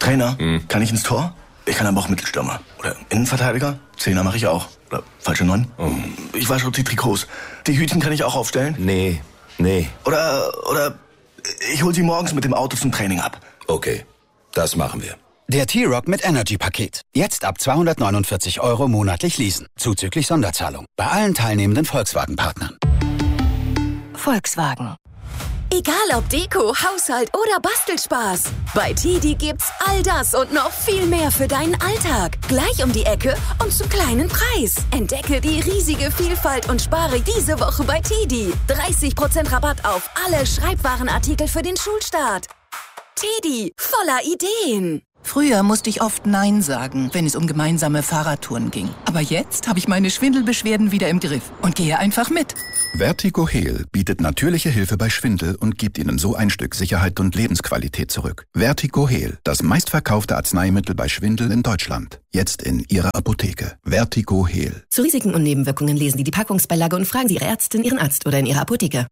Trainer, kann ich ins Tor? Ich kann aber auch Mittelstürmer. Oder Innenverteidiger? Zehner mache ich auch. Oder falsche 9? Ich wasche die Trikots. Die Hütchen kann ich auch aufstellen? Nee. Oder ich hol sie morgens mit dem Auto zum Training ab. Okay, das machen wir. Der T-Rock mit Energy-Paket. Jetzt ab 249 € monatlich leasen. Zuzüglich Sonderzahlung. Bei allen teilnehmenden Volkswagen-Partnern. Volkswagen. Egal ob Deko, Haushalt oder Bastelspaß. Bei TiDi gibt's all das und noch viel mehr für deinen Alltag. Gleich um die Ecke und zum kleinen Preis. Entdecke die riesige Vielfalt und spare diese Woche bei TiDi. 30% Rabatt auf alle Schreibwarenartikel für den Schulstart. TiDi, voller Ideen. Früher musste ich oft Nein sagen, wenn es um gemeinsame Fahrradtouren ging. Aber jetzt habe ich meine Schwindelbeschwerden wieder im Griff und gehe einfach mit. Vertigo Heal bietet natürliche Hilfe bei Schwindel und gibt Ihnen so ein Stück Sicherheit und Lebensqualität zurück. Vertigo Heal, das meistverkaufte Arzneimittel bei Schwindel in Deutschland. Jetzt in Ihrer Apotheke. Vertigo Heal. Zu Risiken und Nebenwirkungen lesen Sie die Packungsbeilage und fragen Sie Ihre Ärztin, Ihren Arzt oder in Ihrer Apotheke.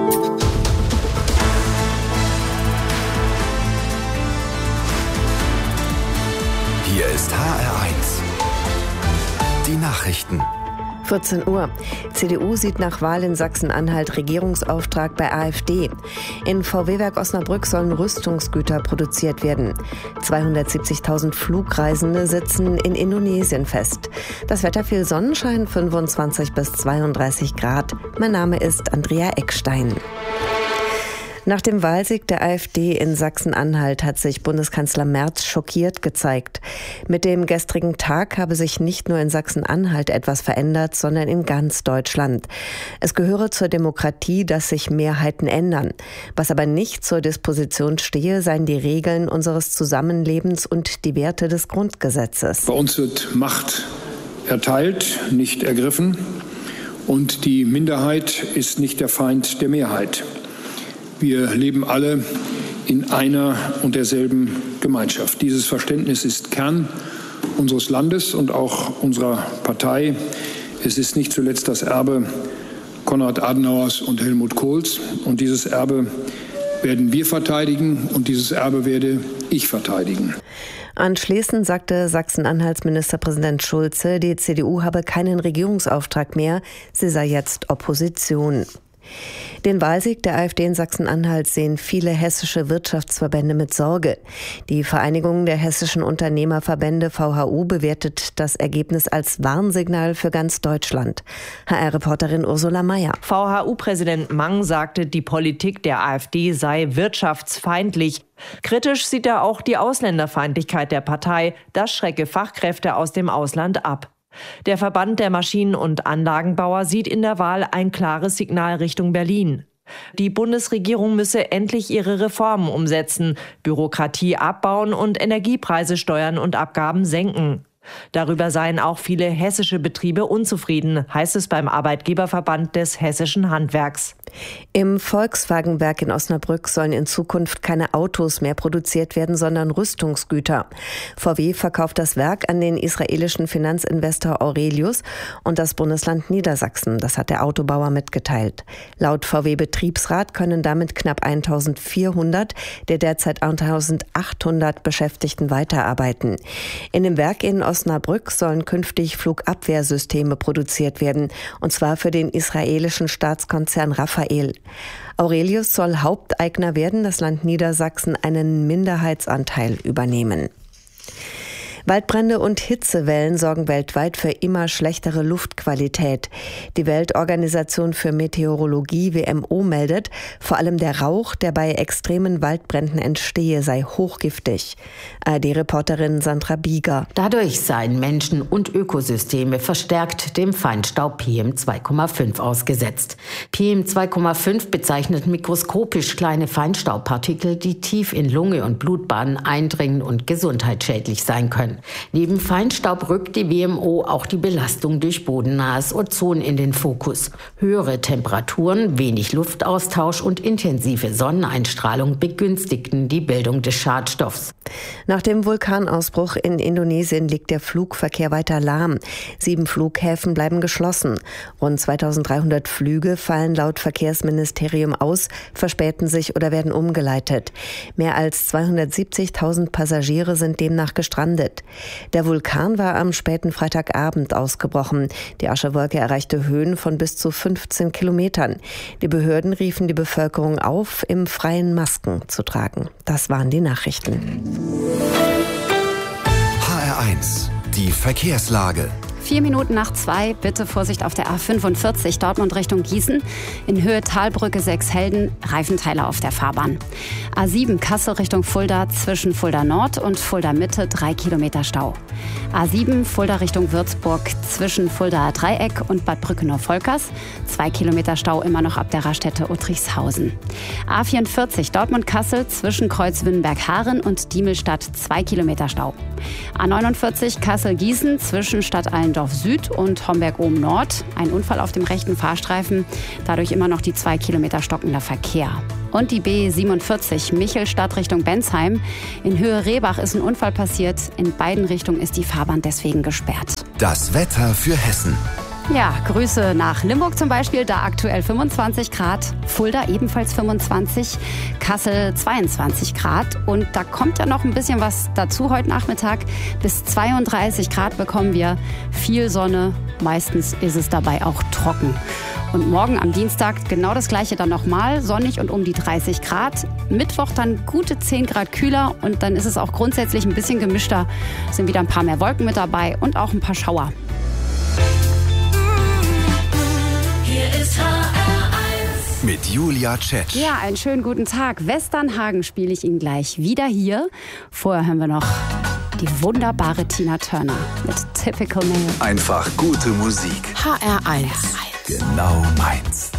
Hier ist HR1. Die Nachrichten. 14 Uhr. CDU sieht nach Wahl in Sachsen-Anhalt Regierungsauftrag bei AfD. In VW-Werk Osnabrück sollen Rüstungsgüter produziert werden. 270.000 Flugreisende sitzen in Indonesien fest. Das Wetter viel Sonnenschein, 25 bis 32 Grad. Mein Name ist Andrea Eckstein. Nach dem Wahlsieg der AfD in Sachsen-Anhalt hat sich Bundeskanzler Merz schockiert gezeigt. Mit dem gestrigen Tag habe sich nicht nur in Sachsen-Anhalt etwas verändert, sondern in ganz Deutschland. Es gehöre zur Demokratie, dass sich Mehrheiten ändern. Was aber nicht zur Disposition stehe, seien die Regeln unseres Zusammenlebens und die Werte des Grundgesetzes. Bei uns wird Macht erteilt, nicht ergriffen. Und die Minderheit ist nicht der Feind der Mehrheit. Wir leben alle in einer und derselben Gemeinschaft. Dieses Verständnis ist Kern unseres Landes und auch unserer Partei. Es ist nicht zuletzt das Erbe Konrad Adenauers und Helmut Kohls. Und dieses Erbe werden wir verteidigen und dieses Erbe werde ich verteidigen. Anschließend sagte Sachsen-Anhalts Ministerpräsident Schulze, die CDU habe keinen Regierungsauftrag mehr, sie sei jetzt Opposition. Den Wahlsieg der AfD in Sachsen-Anhalt sehen viele hessische Wirtschaftsverbände mit Sorge. Die Vereinigung der hessischen Unternehmerverbände VHU bewertet das Ergebnis als Warnsignal für ganz Deutschland. HR-Reporterin Ursula Mayer. VHU-Präsident Mang sagte, die Politik der AfD sei wirtschaftsfeindlich. Kritisch sieht er auch die Ausländerfeindlichkeit der Partei. Das schrecke Fachkräfte aus dem Ausland ab. Der Verband der Maschinen- und Anlagenbauer sieht in der Wahl ein klares Signal Richtung Berlin. Die Bundesregierung müsse endlich ihre Reformen umsetzen, Bürokratie abbauen und Energiepreise, Steuern und Abgaben senken. Darüber seien auch viele hessische Betriebe unzufrieden, heißt es beim Arbeitgeberverband des Hessischen Handwerks. Im Volkswagen-Werk in Osnabrück sollen in Zukunft keine Autos mehr produziert werden, sondern Rüstungsgüter. VW verkauft das Werk an den israelischen Finanzinvestor Aurelius und das Bundesland Niedersachsen. Das hat der Autobauer mitgeteilt. Laut VW-Betriebsrat können damit knapp 1.400 der derzeit 1.800 Beschäftigten weiterarbeiten. In dem Werk in Osnabrück sollen künftig Flugabwehrsysteme produziert werden, und zwar für den israelischen Staatskonzern Rafael. Aurelius soll Haupteigner werden, das Land Niedersachsen einen Minderheitsanteil übernehmen. Waldbrände und Hitzewellen sorgen weltweit für immer schlechtere Luftqualität. Die Weltorganisation für Meteorologie WMO meldet, vor allem der Rauch, der bei extremen Waldbränden entstehe, sei hochgiftig. ARD-Reporterin Sandra Bieger. Dadurch seien Menschen und Ökosysteme verstärkt dem Feinstaub PM2,5 ausgesetzt. PM2,5 bezeichnet mikroskopisch kleine Feinstaubpartikel, die tief in Lunge und Blutbahnen eindringen und gesundheitsschädlich sein können. Neben Feinstaub rückt die WMO auch die Belastung durch bodennahes Ozon in den Fokus. Höhere Temperaturen, wenig Luftaustausch und intensive Sonneneinstrahlung begünstigten die Bildung des Schadstoffs. Nach dem Vulkanausbruch in Indonesien liegt der Flugverkehr weiter lahm. 7 Flughäfen bleiben geschlossen. Rund 2300 Flüge fallen laut Verkehrsministerium aus, verspäten sich oder werden umgeleitet. Mehr als 270.000 Passagiere sind demnach gestrandet. Der Vulkan war am späten Freitagabend ausgebrochen. Die Aschewolke erreichte Höhen von bis zu 15 Kilometern. Die Behörden riefen die Bevölkerung auf, im Freien Masken zu tragen. Das waren die Nachrichten. HR1, die Verkehrslage. 4 Minuten nach 2, bitte Vorsicht auf der A45 Dortmund Richtung Gießen. In Höhe Talbrücke 6 Helden, Reifenteile auf der Fahrbahn. A7 Kassel Richtung Fulda zwischen Fulda Nord und Fulda Mitte 3 Kilometer Stau. A7 Fulda Richtung Würzburg zwischen Fulda Dreieck und Bad Brückenau-Volkers 2 Kilometer Stau immer noch ab der Raststätte Uttrichshausen. A44 Dortmund Kassel zwischen Kreuz-Wünnenberg-Haaren und Diemelstadt 2 Kilometer Stau. A49 Kassel Gießen zwischen Stadt Allendorf Süd und Homberg-Ohm-Nord. Ein Unfall auf dem rechten Fahrstreifen, dadurch immer noch die 2 Kilometer stockender Verkehr. Und die B47 Michelstadt Richtung Bensheim. In Höhe Rehbach ist ein Unfall passiert. In beiden Richtungen ist die Fahrbahn deswegen gesperrt. Das Wetter für Hessen. Ja, Grüße nach Limburg zum Beispiel, da aktuell 25 Grad, Fulda ebenfalls 25, Kassel 22 Grad und da kommt ja noch ein bisschen was dazu heute Nachmittag. Bis 32 Grad bekommen wir, viel Sonne, meistens ist es dabei auch trocken. Und morgen am Dienstag genau das gleiche dann nochmal, sonnig und um die 30 Grad. Mittwoch dann gute 10 Grad kühler und dann ist es auch grundsätzlich ein bisschen gemischter. Es sind wieder ein paar mehr Wolken mit dabei und auch ein paar Schauer. Hier ist HR1 mit Julia Tschetsch. Ja, einen schönen guten Tag. Westernhagen spiele ich Ihnen gleich wieder hier. Vorher hören wir noch die wunderbare Tina Turner mit Typical Male. Einfach gute Musik. HR1. Genau meins.